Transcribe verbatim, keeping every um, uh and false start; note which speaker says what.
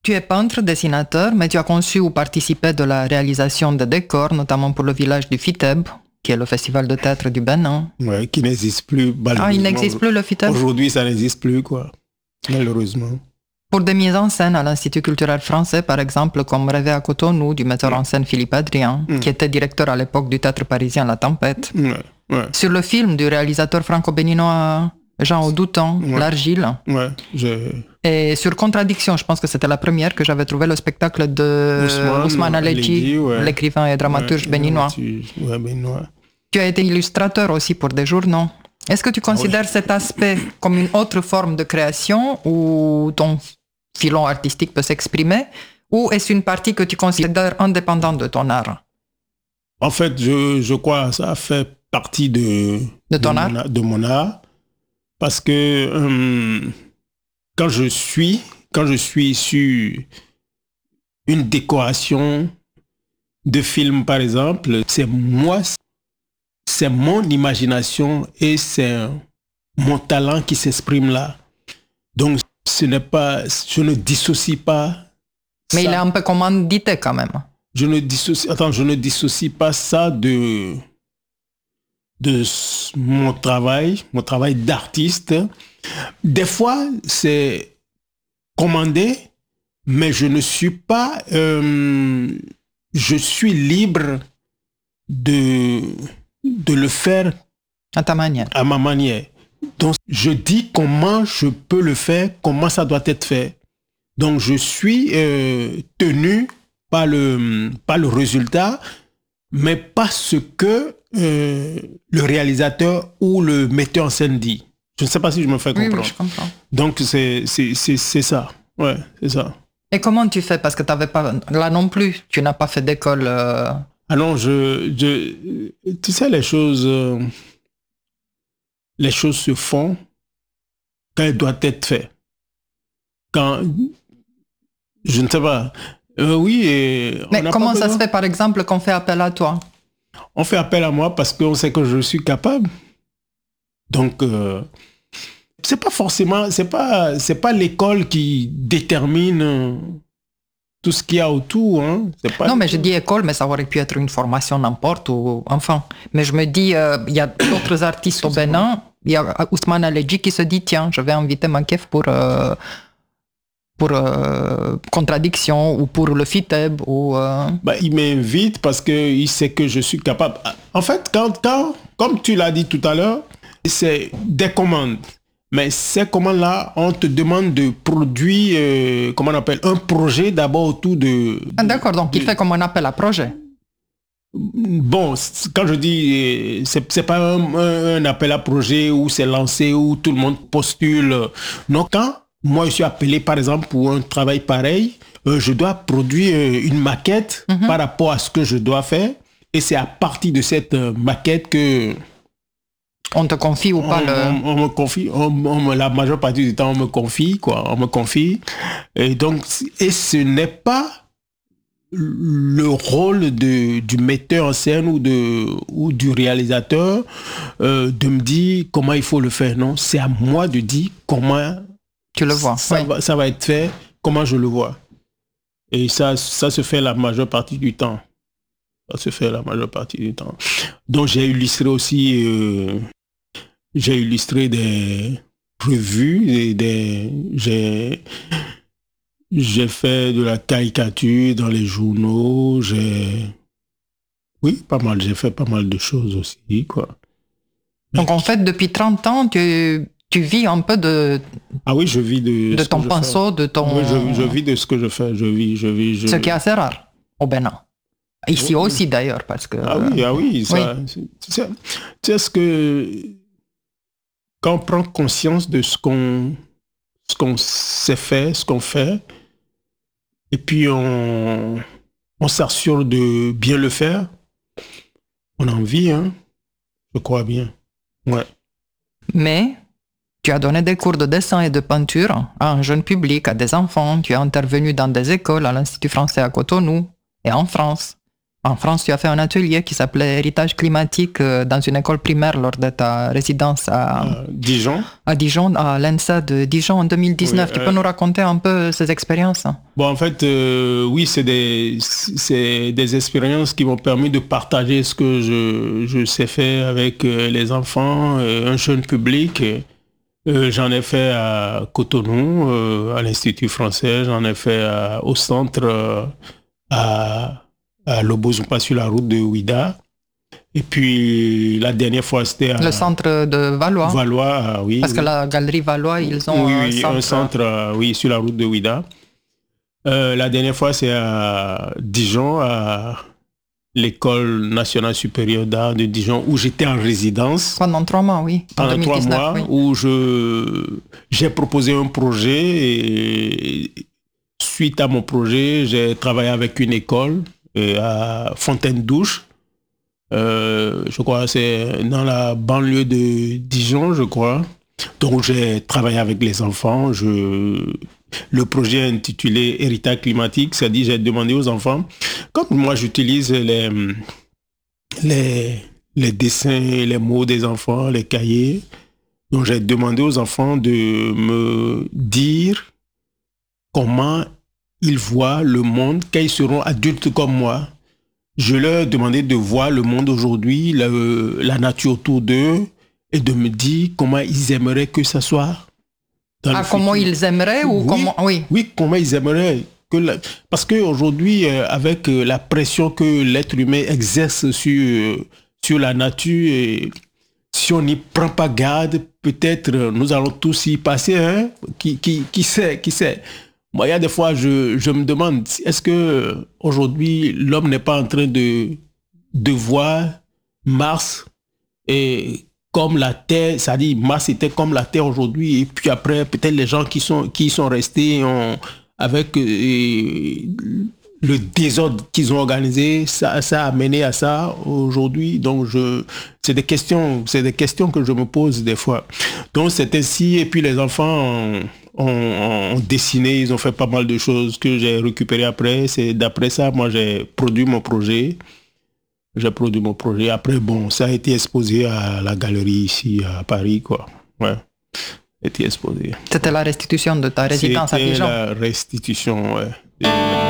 Speaker 1: Tu es peintre, dessinateur, mais tu as conçu ou participé de la réalisation de décors, notamment pour le village du Fiteb, qui est le festival de théâtre du Bénin.
Speaker 2: Ouais, qui n'existe plus.
Speaker 1: Ah, il n'existe plus le Fiteb?
Speaker 2: Aujourd'hui, ça n'existe plus, quoi. Malheureusement.
Speaker 1: Pour des mises en scène à l'Institut culturel français, par exemple, comme Rêver à Cotonou, du metteur en scène Philippe Adrien, mmh. qui était directeur à l'époque du théâtre parisien La Tempête.
Speaker 2: Ouais, ouais.
Speaker 1: Sur le film du réalisateur franco-béninois Jean Audouton, ouais. L'Argile.
Speaker 2: Ouais, je...
Speaker 1: Et sur Contradiction, je pense que c'était la première que j'avais trouvé le spectacle de Ousmane, Ousmane Aledji, ouais. l'écrivain et dramaturge ouais, béninois.
Speaker 2: Ouais, béninois.
Speaker 1: Tu as été illustrateur aussi pour des journaux. Est-ce que tu considères ah, ouais. cet aspect comme une autre forme de création où ton filon artistique peut s'exprimer, ou est-ce une partie que tu considères indépendante de ton art?
Speaker 2: En fait, je, je crois que ça fait partie de,
Speaker 1: de, ton
Speaker 2: de,
Speaker 1: art?
Speaker 2: Mon, de mon art. Parce que euh, quand je suis, quand je suis sur une décoration de film, par exemple, c'est moi, c'est mon imagination et c'est mon talent qui s'exprime là. Donc, ce n'est pas, je ne dissocie pas.
Speaker 1: Mais
Speaker 2: ça.
Speaker 1: Il est un peu commandité quand même.
Speaker 2: Je ne dissocie, attends, je ne dissocie pas ça de, de mon travail, mon travail d'artiste. Des fois, c'est commandé, mais je ne suis pas, euh, je suis libre de, de le faire
Speaker 1: à ta manière.
Speaker 2: À ma manière. Donc, je dis comment je peux le faire, comment ça doit être fait. Donc, je suis euh, tenu par le, par le résultat, mais pas ce que euh, le réalisateur ou le metteur en scène dit. Je ne sais pas si je me fais comprendre.
Speaker 1: Oui, oui, je comprends.
Speaker 2: Donc, c'est, c'est, c'est, c'est ça. Ouais, c'est ça.
Speaker 1: Et comment tu fais? Parce que tu n'avais pas... Là non plus, tu n'as pas fait d'école... Euh...
Speaker 2: Ah non, je, je... Tu sais, les choses... Euh, les choses se font quand elles doivent être faites. Quand... Je ne sais pas. Euh, oui, et
Speaker 1: mais comment ça se fait, par exemple, qu'on fait appel à toi?
Speaker 2: On fait appel à moi parce qu'on sait que je suis capable. Donc, euh, c'est pas forcément, c'est pas, c'est pas l'école qui détermine tout ce qu'il y a autour. Hein. C'est pas
Speaker 1: non, mais je dis école, mais ça aurait pu être une formation n'importe où, enfin. Mais je me dis, il euh, y a d'autres artistes au Bénin. Il y a Ousmane Aledji qui se dit, tiens, je vais inviter Makef pour... Euh, pour euh, Contradiction ou pour le Fiteb ou euh...
Speaker 2: bah, il m'invite parce qu'il sait que je suis capable. En fait, quand, quand, comme tu l'as dit tout à l'heure, c'est des commandes. Mais ces commandes-là, on te demande de produire, euh, comment on appelle, un projet d'abord autour de...
Speaker 1: Ah, d'accord, donc de, il fait comme un appel à projet.
Speaker 2: Bon, quand je dis, c'est, c'est pas un, un appel à projet où c'est lancé, où tout le monde postule. Non, quand moi, je suis appelé, par exemple, pour un travail pareil, euh, je dois produire euh, une maquette mm-hmm. par rapport à ce que je dois faire. Et c'est à partir de cette euh, maquette que...
Speaker 1: On te confie ou pas
Speaker 2: on,
Speaker 1: le...
Speaker 2: On, on me confie. On, on, la majeure partie du temps, on me confie, quoi. On me confie. Et donc, et ce n'est pas le rôle de, du metteur en scène ou, de, ou du réalisateur euh, de me dire comment il faut le faire. Non, c'est à moi de dire comment...
Speaker 1: Tu le vois.
Speaker 2: Ça,
Speaker 1: oui.
Speaker 2: va, ça va être fait, comment je le vois. Et ça, ça se fait la majeure partie du temps. Ça se fait la majeure partie du temps. Donc j'ai illustré aussi, euh, j'ai illustré des revues, et des, j'ai, j'ai fait de la caricature dans les journaux, j'ai, oui, pas mal, j'ai fait pas mal de choses aussi, quoi.
Speaker 1: Donc en fait, depuis trente ans, tu... Tu vis un peu de...
Speaker 2: Ah oui, je vis de...
Speaker 1: De ton pinceau, de ton...
Speaker 2: Oui, je, je vis de ce que je fais. Je vis, je vis... Je...
Speaker 1: Ce qui est assez rare au Bénin. Ici oui. aussi d'ailleurs, parce que...
Speaker 2: Ah oui, ah oui. Ça, oui. Tu sais, tu sais ce que... Quand on prend conscience de ce qu'on, ce qu'on sait faire, ce qu'on fait, et puis on, on s'assure de bien le faire, on a envie, hein. Je crois bien. Ouais.
Speaker 1: Mais... Tu as donné des cours de dessin et de peinture à un jeune public, à des enfants. Tu es intervenu dans des écoles, à l'Institut français à Cotonou et en France. En France, tu as fait un atelier qui s'appelait Héritage climatique euh, dans une école primaire lors de ta résidence à
Speaker 2: euh, Dijon.
Speaker 1: À Dijon, à l'E N S A de Dijon en deux mille dix-neuf. Oui, tu euh... peux nous raconter un peu ces expériences?
Speaker 2: Bon, en fait, euh, oui, c'est des, c'est des expériences qui m'ont permis de partager ce que je, je sais faire avec euh, les enfants, euh, un jeune public. Euh, j'en ai fait à Cotonou, euh, à l'Institut français, j'en ai fait à, au centre euh, à... à Lobozumpa sur la route de Ouida. Et puis la dernière fois, c'était à...
Speaker 1: Le centre de Valois.
Speaker 2: Valois, oui.
Speaker 1: Parce
Speaker 2: oui.
Speaker 1: que la galerie Valois, ils ont
Speaker 2: oui,
Speaker 1: un
Speaker 2: oui,
Speaker 1: centre.
Speaker 2: un centre, euh, oui, sur la route de Ouida. Euh, la dernière fois, c'est à Dijon, à l'École nationale supérieure d'art de Dijon, où j'étais en résidence.
Speaker 1: Pendant trois mois, oui.
Speaker 2: Pendant trois mois, oui. Où je, j'ai proposé un projet et suite à mon projet, j'ai travaillé avec une école à Fontaine-Douche. Euh, je crois que c'est dans la banlieue de Dijon, je crois. Donc j'ai travaillé avec les enfants. Je... Le projet est intitulé Héritage climatique, c'est-à-dire j'ai demandé aux enfants, comme moi j'utilise les, les, les dessins, les mots des enfants, les cahiers, donc j'ai demandé aux enfants de me dire comment ils voient le monde quand ils seront adultes comme moi. Je leur ai demandé de voir le monde aujourd'hui, la, la nature autour d'eux, et de me dire comment ils aimeraient que ça soit. Dans
Speaker 1: ah, comment futur. Ils aimeraient ou
Speaker 2: oui,
Speaker 1: comment oui.
Speaker 2: oui, comment ils aimeraient. Que la, parce qu'aujourd'hui, euh, avec euh, la pression que l'être humain exerce sur, euh, sur la nature, et, si on n'y prend pas garde, peut-être nous allons tous y passer. Hein? Qui, qui, qui sait, qui sait. Moi, il y a des fois, je, je me demande, est-ce que aujourd'hui l'homme n'est pas en train de, de voir Mars et comme la Terre, c'est-à-dire Mars était comme la Terre aujourd'hui, et puis après, peut-être les gens qui sont, qui sont restés ont, avec euh, le désordre qu'ils ont organisé, ça, ça a mené à ça aujourd'hui. Donc, je, c'est des questions, c'est des questions que je me pose des fois. Donc, c'est ainsi, et puis les enfants ont, ont, ont dessiné, ils ont fait pas mal de choses que j'ai récupérées après. C'est d'après ça, moi, j'ai produit mon projet. J'ai produit mon projet. Après, bon, ça a été exposé à la galerie ici à Paris, quoi. Ouais, ça a été exposé.
Speaker 1: C'était la restitution de ta résidence à Dijon.
Speaker 2: C'était la restitution, ouais.